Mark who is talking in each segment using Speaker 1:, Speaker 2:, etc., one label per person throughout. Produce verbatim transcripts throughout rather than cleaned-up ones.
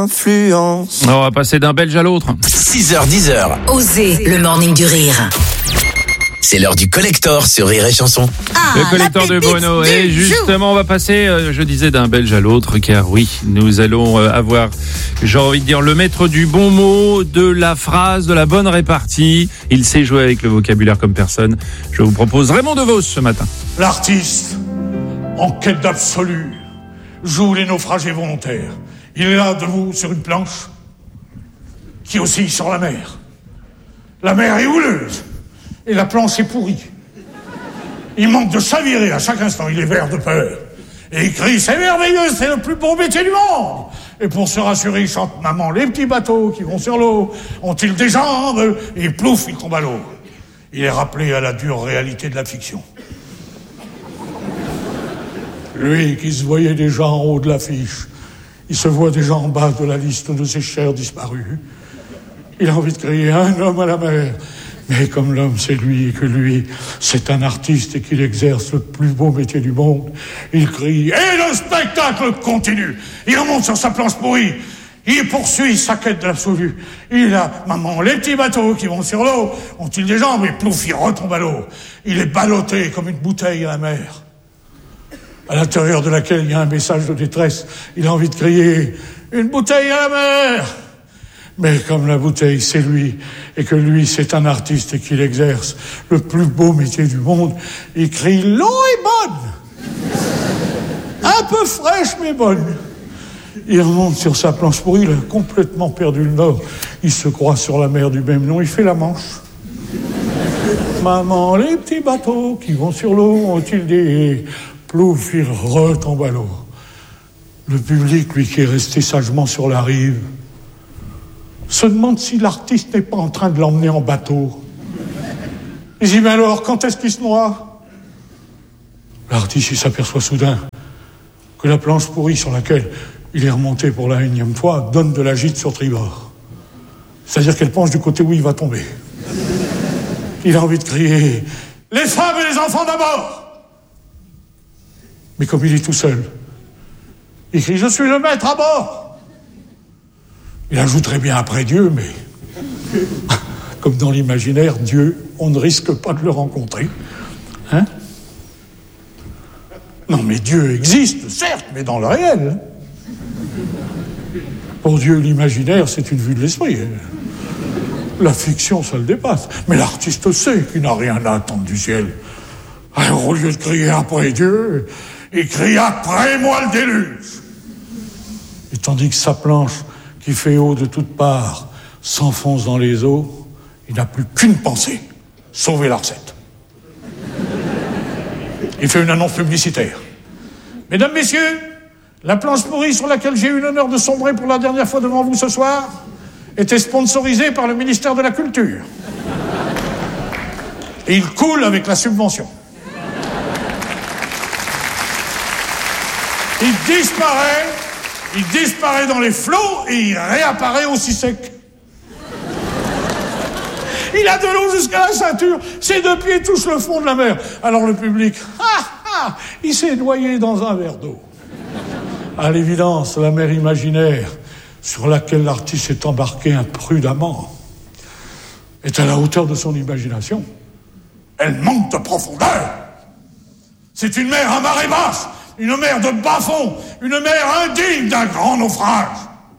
Speaker 1: influence.
Speaker 2: On va passer d'un Belge à l'autre.
Speaker 3: six heures dix.
Speaker 4: Osez le morning du rire.
Speaker 3: C'est l'heure du collector sur Rire et Chanson.
Speaker 4: Ah,
Speaker 2: Le collecteur de Bono. Et justement, on va passer, euh, je disais, d'un Belge à l'autre, car oui, nous allons euh, avoir, j'ai envie de dire, le maître du bon mot, de la phrase, de la bonne répartie. Il sait jouer avec le vocabulaire comme personne. Je vous propose Raymond DeVos ce matin.
Speaker 5: L'artiste, en quête d'absolu, joue les naufragés volontaires. Il est là, debout, sur une planche, qui oscille sur la mer. La mer est houleuse, et la planche est pourrie. Il manque de chavirer à chaque instant, il est vert de peur. Et il crie, c'est merveilleux, c'est le plus beau métier du monde. Et pour se rassurer, il chante, maman, les petits bateaux qui vont sur l'eau, ont-ils des jambes? Et plouf, il tombe à l'eau. Il est rappelé à la dure réalité de la fiction. Lui qui se voyait déjà en haut de l'affiche, il se voit déjà en bas de la liste de ses chers disparus. Il a envie de crier, un homme à la mer. Mais comme l'homme c'est lui et que lui c'est un artiste et qu'il exerce le plus beau métier du monde, il crie, et le spectacle continue. Il remonte sur sa planche pourrie, il poursuit sa quête de l'absolu. Il a, maman, les petits bateaux qui vont sur l'eau, ont-ils des jambes? Et plouf, il retombe à l'eau. Il est ballotté comme une bouteille à la mer, à l'intérieur de laquelle il y a un message de détresse. Il a envie de crier, une bouteille à la mer. Mais comme la bouteille, c'est lui, et que lui, c'est un artiste et qu'il exerce le plus beau métier du monde, il crie « L'eau est bonne !» Un peu fraîche, mais bonne. Il remonte sur sa planche pourrie, il a complètement perdu le nord. Il se croit sur la mer du même nom, il fait la Manche. Maman, les petits bateaux qui vont sur l'eau, ont-ils des... Plouf, il retombe à l'eau. Le public, lui qui est resté sagement sur la rive, se demande si l'artiste n'est pas en train de l'emmener en bateau. Il dit, mais alors, quand est-ce qu'il se noie? L'artiste, il s'aperçoit soudain que la planche pourrie sur laquelle il est remonté pour la énième fois donne de la gîte sur tribord. C'est-à-dire qu'elle penche du côté où il va tomber. Il a envie de crier, les femmes et les enfants d'abord! Mais comme il est tout seul, il crie, je suis le maître à bord! Il ajouterait bien après Dieu, mais comme dans l'imaginaire, Dieu, on ne risque pas de le rencontrer. Hein? Non, mais Dieu existe, certes, mais dans le réel. Pour Dieu, l'imaginaire, c'est une vue de l'esprit. La fiction, ça le dépasse. Mais l'artiste sait qu'il n'a rien à attendre du ciel. Alors, au lieu de crier après Dieu, il crie après moi le déluge. Et tandis que sa planche, qui fait eau de toutes parts, s'enfonce dans les eaux, il n'a plus qu'une pensée, sauver la recette. Il fait une annonce publicitaire. Mesdames, messieurs, la planche pourrie sur laquelle j'ai eu l'honneur de sombrer pour la dernière fois devant vous ce soir était sponsorisée par le ministère de la Culture. Et il coule avec la subvention. Il disparaît... Il disparaît dans les flots et il réapparaît aussi sec. Il a de l'eau jusqu'à la ceinture. Ses deux pieds touchent le fond de la mer. Alors le public, ah, ah, il s'est noyé dans un verre d'eau. À l'évidence, la mer imaginaire sur laquelle l'artiste s'est embarqué imprudemment est à la hauteur de son imagination. Elle manque de profondeur. C'est une mer à marée basse. Une mer de bas-fond, une mer indigne d'un grand naufrage.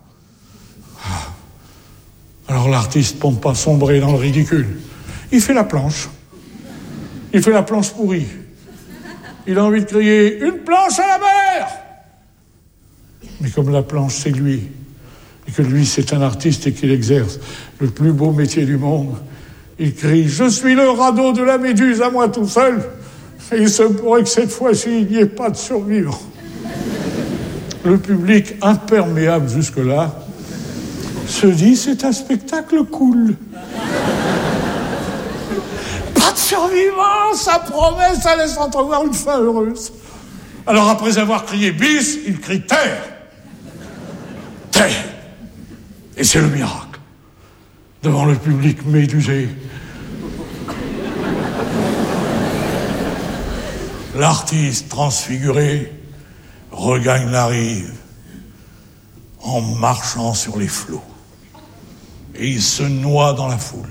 Speaker 5: Alors l'artiste, pour ne pas sombrer dans le ridicule, il fait la planche. Il fait la planche pourrie. Il a envie de crier « Une planche à la mer !» Mais comme la planche, c'est lui, et que lui, c'est un artiste et qu'il exerce le plus beau métier du monde, il crie « Je suis le radeau de la Méduse à moi tout seul !» Et il se pourrait que cette fois-ci, il n'y ait pas de survivants. Le public, imperméable jusque-là, se dit, c'est un spectacle cool. Pas de survivants, ça promet, ça laisse entrevoir une fin heureuse. Alors après avoir crié bis, il crie terre. Terre. Et c'est le miracle. Devant le public médusé, l'artiste transfiguré regagne la rive, en marchant sur les flots. Et il se noie dans la foule.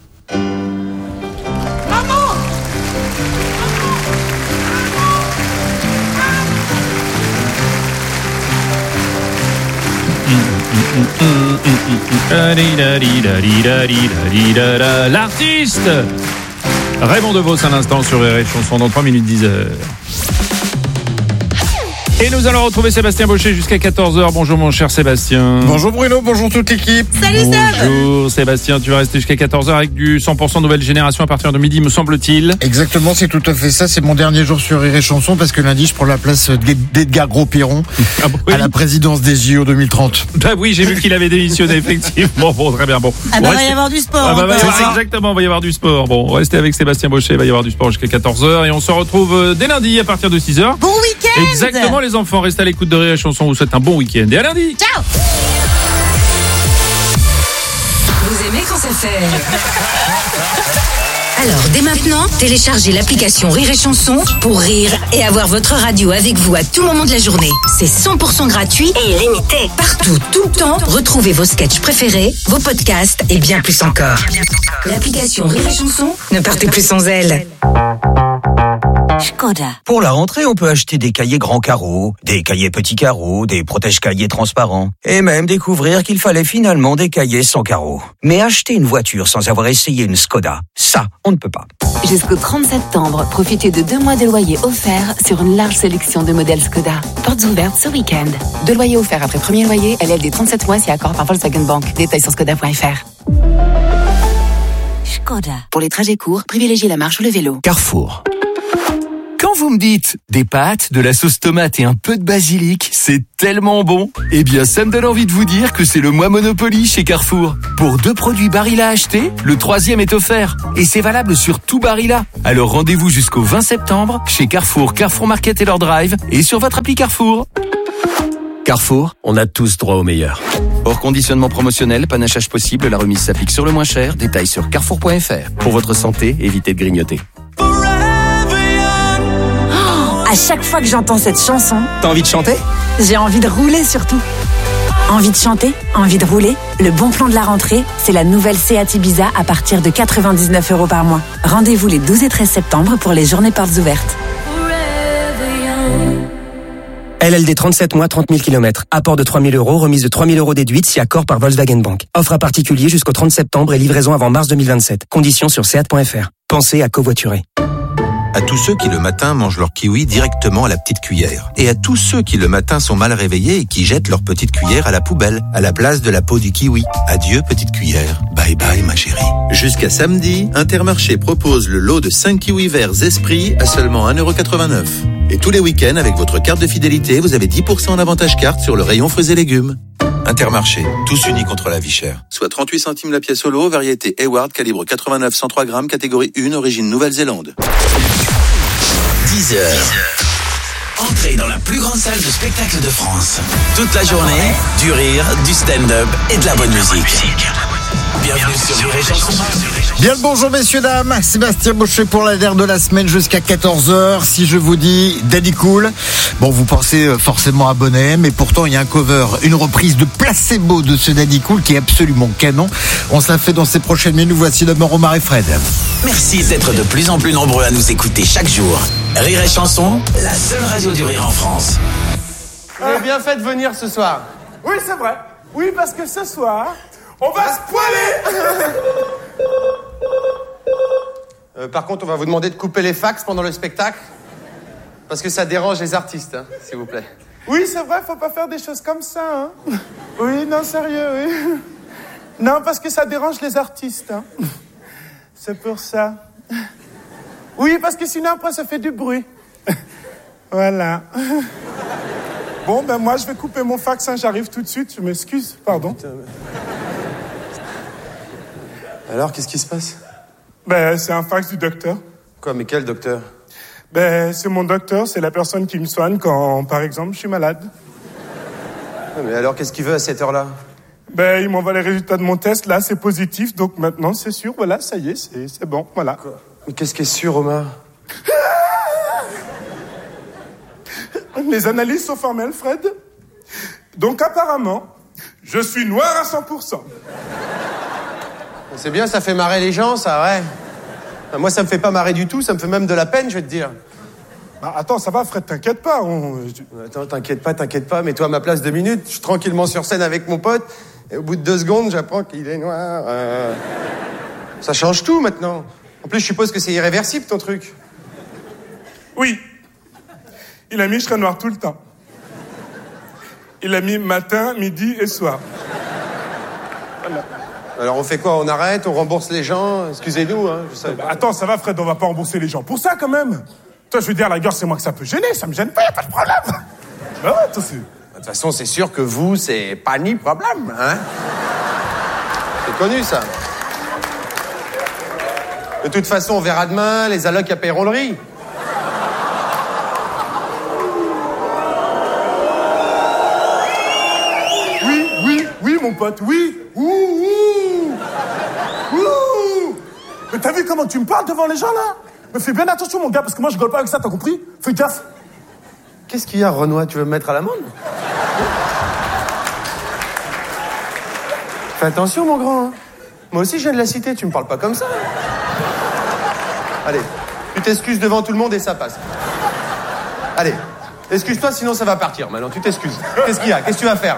Speaker 2: L'artiste Raymond DeVos à l'instant sur R R I Chanson dans trois minutes dix heures. Et nous allons retrouver Sébastien Baucher jusqu'à quatorze heures. Bonjour mon cher Sébastien.
Speaker 1: Bonjour Bruno, bonjour toute l'équipe.
Speaker 6: Salut Seb.
Speaker 2: Bonjour Sébastien, tu vas rester jusqu'à quatorze heures avec du cent pour cent nouvelle génération à partir de midi, me semble-t-il.
Speaker 1: Exactement, c'est tout à fait ça. C'est mon dernier jour sur R R I Chanson parce que lundi, je prends la place d'Edgar Gros-Piron ah bah oui. à la présidence des J O deux mille trente.
Speaker 2: Bah oui, j'ai vu qu'il avait démissionné, effectivement. Bon, très bien. Bon.
Speaker 6: Ah bah, il va y avoir du sport.
Speaker 2: Ah bah, va y avoir, exactement, il va y avoir du sport. Bon, restez avec Sébastien Baucher, il va y avoir du sport jusqu'à quatorze heures et on se retrouve dès lundi à partir de six heures.
Speaker 6: Bon week-end.
Speaker 2: Exactement, les enfants, restez à l'écoute de R R I Chanson. Vous souhaite un bon week-end et à lundi.
Speaker 6: Ciao.
Speaker 4: Vous aimez quand ça fait Alors, dès maintenant, téléchargez l'application Rire et Chanson pour rire et avoir votre radio avec vous à tout moment de la journée. C'est cent pour cent gratuit et illimité. Partout, tout le temps, retrouvez vos sketchs préférés, vos podcasts et bien plus encore. L'application Rire et Chanson, ne partez plus sans elle. Skoda.
Speaker 7: Pour la rentrée, on peut acheter des cahiers grands carreaux, des cahiers petits carreaux, des protège-cahiers transparents, et même découvrir qu'il fallait finalement des cahiers sans carreaux. Mais acheter une voiture sans avoir essayé une Skoda, ça, on ne peut pas.
Speaker 8: Jusqu'au trente septembre, profitez de deux mois de loyer offerts sur une large sélection de modèles Skoda. Portes ouvertes ce week-end. Deux loyers offerts après premier loyer, L L D trente-sept mois si accord par Volkswagen Bank. Détails sur skoda point f r. Skoda. Pour les trajets courts, privilégiez la marche ou le vélo.
Speaker 9: Carrefour. Quand vous me dites des pâtes, de la sauce tomate et un peu de basilic, c'est tellement bon. Eh bien, ça me donne envie de vous dire que c'est le mois Monopoly chez Carrefour. Pour deux produits Barilla à acheter, le troisième est offert. Et c'est valable sur tout Barilla. Alors rendez-vous jusqu'au vingt septembre chez Carrefour, Carrefour Market et leur Drive et sur votre appli Carrefour.
Speaker 3: Carrefour, on a tous droit au meilleur.
Speaker 9: Hors conditionnement promotionnel, panachage possible, la remise s'applique sur le moins cher. Détails sur carrefour point f r.
Speaker 3: Pour votre santé, évitez de grignoter.
Speaker 10: À chaque fois que j'entends cette chanson,
Speaker 3: T'as envie de chanter ?
Speaker 10: j'ai envie de rouler surtout. Envie de chanter, envie de rouler. Le bon plan de la rentrée, c'est la nouvelle Seat Ibiza à partir de quatre-vingt-dix-neuf euros par mois. Rendez-vous les douze et treize septembre pour les journées portes ouvertes.
Speaker 11: L L D trente-sept mois, trente mille kilomètres. Apport de trois mille euros, remise de trois mille euros déduite si accord par Volkswagen Bank. Offre à particulier jusqu'au trente septembre et livraison avant mars deux mille vingt-sept. Conditions sur seat point f r. Pensez à covoiturer.
Speaker 12: À tous ceux qui le matin mangent leur kiwi directement à la petite cuillère. Et à tous ceux qui le matin sont mal réveillés et qui jettent leur petite cuillère à la poubelle, à la place de la peau du kiwi. Adieu petite cuillère. Bye bye ma chérie. Jusqu'à samedi, Intermarché propose le lot de cinq kiwis verts Esprit à seulement un euro quatre-vingt-neuf. Et tous les week-ends, avec votre carte de fidélité, vous avez dix pour cent en avantage carte sur le rayon fruits et légumes. Intermarché, tous unis contre la vie chère. Soit trente-huit centimes la pièce au lot, variété Hayward, calibre quatre-vingt-neuf cent trois grammes, catégorie un, origine Nouvelle-Zélande.
Speaker 3: dix heures. Entrez dans la plus grande salle de spectacle de France. Toute la journée, du rire, du stand-up et de la bonne musique. Bienvenue sur Rire et Chanson.
Speaker 1: Bien le bonjour messieurs dames, Sébastien Baucher pour la dernière de la semaine jusqu'à quatorze heures. Si je vous dis Daddy Cool, bon vous pensez forcément à Bonnet, mais pourtant il y a un cover, une reprise de Placebo de ce Daddy Cool qui est absolument canon. On se la fait dans ces prochaines minutes. Voici d'abord Omar et Fred.
Speaker 3: Merci d'être de plus en plus nombreux à nous écouter chaque jour. Rire et Chanson, la seule radio du rire en France.
Speaker 13: Vous avez bien fait de venir ce soir.
Speaker 14: Oui, c'est vrai. Oui, parce que ce soir, on va se poiler.
Speaker 13: euh, Par contre, on va vous demander de couper les fax pendant le spectacle. Parce que ça dérange les artistes, hein, s'il vous plaît.
Speaker 14: Oui, c'est vrai, faut pas faire des choses comme ça. Hein. Oui, non, sérieux, oui. Non, parce que ça dérange les artistes. Hein. C'est pour ça. Oui, parce que sinon, après, ça fait du bruit. Voilà. Bon, ben moi, je vais couper mon fax, hein, j'arrive tout de suite. Je m'excuse, pardon.
Speaker 13: Alors, qu'est-ce qui se passe?
Speaker 14: Ben, c'est un fax du docteur.
Speaker 13: Quoi, mais quel docteur?
Speaker 14: Ben, c'est mon docteur, c'est la personne qui me soigne quand, par exemple, je suis malade.
Speaker 13: Ouais, mais alors, qu'est-ce qu'il veut à cette heure-là?
Speaker 14: Ben, il m'envoie les résultats de mon test, là, c'est positif, donc maintenant, c'est sûr, voilà, ça y est, c'est, c'est bon, voilà.
Speaker 13: Quoi? Mais qu'est-ce qui est sûr, Omar?
Speaker 14: Les analyses sont formelles, Fred. Donc, apparemment, Je suis noir à cent pour cent.
Speaker 13: C'est bien, ça fait marrer les gens, ça, ouais. Moi, ça me fait pas marrer du tout, ça me fait même de la peine, je vais te dire.
Speaker 14: Bah, attends, ça va, Fred, t'inquiète pas. On...
Speaker 13: Attends, t'inquiète pas, t'inquiète pas, mets-toi à ma place deux minutes. Je suis tranquillement sur scène avec mon pote, et au bout de deux secondes, j'apprends qu'il est noir. Euh... Ça change tout, maintenant. En plus, je suppose que c'est irréversible, ton truc.
Speaker 14: Oui. Il a mis je serai noir tout le temps. Il a mis matin, midi et soir. Voilà.
Speaker 13: Alors, on fait quoi? On arrête? On rembourse les gens? Excusez-nous, hein, je savais
Speaker 14: bah,
Speaker 13: pas.
Speaker 14: Attends, ça va, Fred, on va pas rembourser les gens. Pour ça, quand même. Toi, je veux dire, la gueule, c'est moi que ça peut gêner. Ça me gêne pas, y a pas de problème. Bah ouais, toi, c'est...
Speaker 13: De toute façon, c'est sûr que vous, c'est pas ni problème, hein? C'est connu, ça. De toute façon, on verra demain, les allocs à paieront le riz.
Speaker 14: Oui, oui, oui, mon pote, oui. Ouh, ouh. Ouh. Mais t'as vu comment tu me parles devant les gens, là? Mais fais bien attention, mon gars, parce que moi, je rigole pas avec ça, t'as compris? Fais gaffe.
Speaker 13: Qu'est-ce qu'il y a, Renoir? Tu veux me mettre à l'amende? Fais attention, mon grand. Hein. Moi aussi, je viens de la cité, tu me parles pas comme ça. Allez, tu t'excuses devant tout le monde et ça passe. Allez, excuse-toi, sinon ça va partir. Maintenant, tu t'excuses. Qu'est-ce qu'il y a? Qu'est-ce que tu vas faire?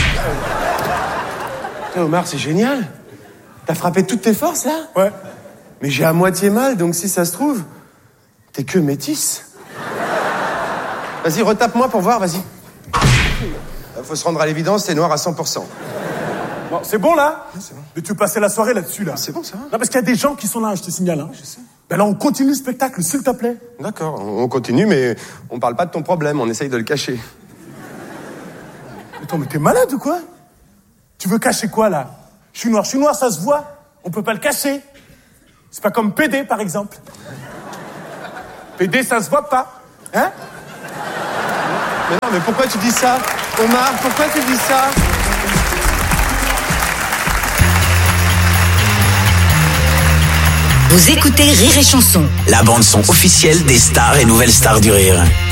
Speaker 13: Hey, Omar, c'est génial. T'as frappé toutes tes forces, là?
Speaker 14: Ouais.
Speaker 13: Mais j'ai à moitié mal, donc si ça se trouve, t'es que métisse. Vas-y, retape-moi pour voir, vas-y. Faut se rendre à l'évidence, t'es noir à cent pour cent.
Speaker 14: Bon, c'est bon, là? C'est bon. Mais tu veux passer la soirée là-dessus, là?
Speaker 13: C'est bon, ça va.
Speaker 14: Non, parce qu'il y a des gens qui sont là, je te signale. Hein.
Speaker 13: Je sais.
Speaker 14: Ben là, on continue le spectacle, s'il te plaît.
Speaker 13: D'accord, on continue, mais on parle pas de ton problème, on essaye de le cacher.
Speaker 14: Attends, mais t'es malade ou quoi? Tu veux cacher quoi, là? Je suis noir, je suis noir, ça se voit. On peut pas le cacher. C'est pas comme P D, par exemple. P D, ça se voit pas. Hein?
Speaker 13: Mais non, mais pourquoi tu dis ça? Omar, pourquoi tu dis ça?
Speaker 4: Vous écoutez Rire et Chanson,
Speaker 3: la bande-son officielle des stars et nouvelles stars du rire.